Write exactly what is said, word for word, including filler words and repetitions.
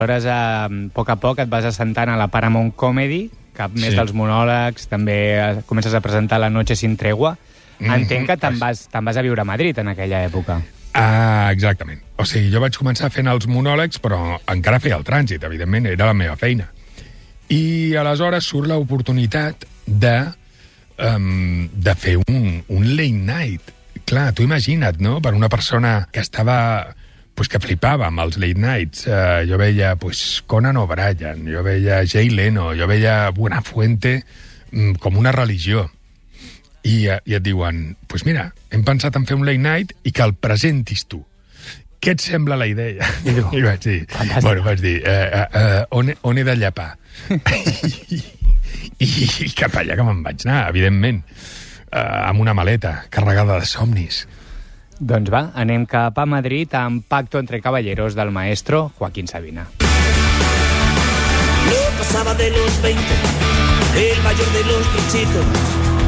Aleshores, a poc a poc et vas assentant a la Paramount Comedy, cap més sí. dels monòlegs, també comences a presentar La noche sin tregua. Mm-hmm. Entenc que te'n vas, te'n vas a viure a Madrid en aquella època. Ah, exactament. O sigui, jo vaig començar fent els monòlegs, però encara feia el trànsit, evidentment, era la meva feina. I aleshores surt l'oportunitat de, um, de fer un, un late night. Clar, tu imagina't, no?, per una persona que estava... pues que flipava amb els late nights. Uh, jo veia pues, Conan O'Brien, jo veia Jay Leno, jo veia Buenafuente um, com una religió. I, uh, I et diuen, pues mira, hem pensat en fer un late night i que el presentis tu. Què et sembla la idea? I, tu, I vaig dir, fantàstic. Bueno, vaig dir, uh, uh, uh, on, on he de llepar? I, i, I cap allà que me'n vaig anar, evidentment, uh, amb una maleta carregada de somnis. Doncs va, anem cap a Madrid amb Pacto entre Caballeros del maestro Joaquín Sabina. No pasaba de los veinte, el mayor de los bichitos.